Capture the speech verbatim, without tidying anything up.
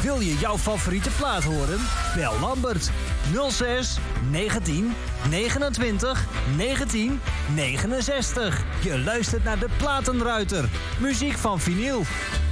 Wil je jouw favoriete plaat horen? Bel Lambert nul zes negentien negenentwintig negentien negenenzestig. Je luistert naar de Platenruiter. Muziek van vinyl.